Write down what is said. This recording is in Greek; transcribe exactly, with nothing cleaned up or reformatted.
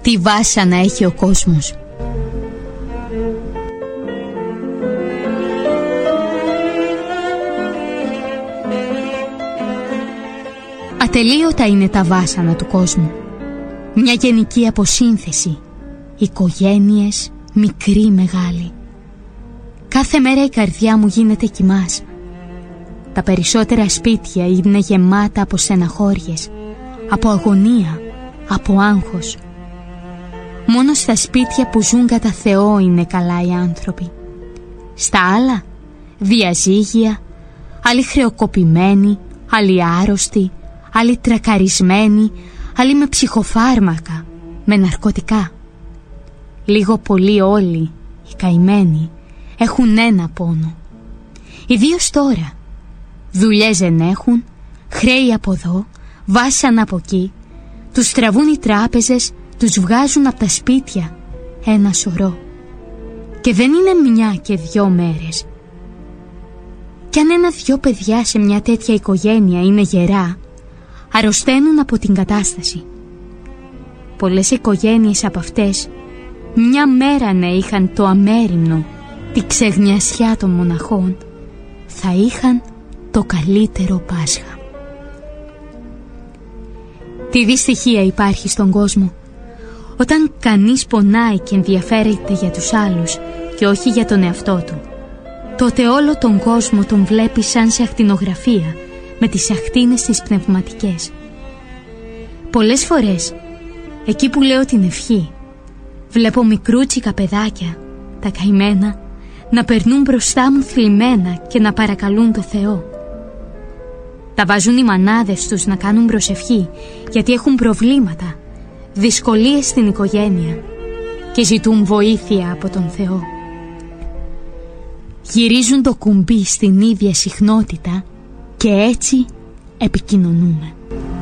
Τι βάσανα έχει ο κόσμος. Ατελείωτα είναι τα βάσανα του κόσμου. Μια γενική αποσύνθεση. Οικογένειες, μικρή μεγάλη. Κάθε μέρα η καρδιά μου γίνεται κοιμάς. Τα περισσότερα σπίτια είναι γεμάτα από στεναχώριες, από αγωνία, από άγχος. Μόνο στα σπίτια που ζουν κατά Θεό είναι καλά οι άνθρωποι. Στα άλλα, διαζύγια, άλλοι χρεοκοπημένοι, άλλοι άρρωστοι, άλλοι τρακαρισμένοι, άλλοι με ψυχοφάρμακα, με ναρκωτικά. Λίγο πολύ όλοι, οι καημένοι, έχουν ένα πόνο. Ιδίως τώρα. Δουλειές δεν έχουν, χρέη από εδώ, βάσανα από εκεί. Τους τραβούν οι τράπεζες, τους βγάζουν από τα σπίτια. Ένα σωρό. Και δεν είναι μια και δυο μέρες. Κι αν ένα-δυο παιδιά σε μια τέτοια οικογένεια είναι γερά, αρρωσταίνουν από την κατάσταση. Πολλές οικογένειες από αυτές μια μέρα να είχαν το αμέριμνο, τη ξεγνιασιά των μοναχών, θα είχαν το καλύτερο Πάσχα. Τι δυστυχία υπάρχει στον κόσμο. Όταν κανείς πονάει και ενδιαφέρεται για τους άλλους και όχι για τον εαυτό του, τότε όλο τον κόσμο τον βλέπει σαν σε ακτινογραφία με τις ακτίνες τις πνευματικές. Πολλές φορές, εκεί που λέω την ευχή, βλέπω μικρούτσικα παιδάκια, τα καημένα, να περνούν μπροστά μου θλιμμένα και να παρακαλούν το Θεό. Τα βάζουν οι μανάδες τους να κάνουν προσευχή, γιατί έχουν προβλήματα, δυσκολίες στην οικογένεια και ζητούν βοήθεια από τον Θεό. Γυρίζουν το κουμπί στην ίδια συχνότητα και έτσι επικοινωνούμε.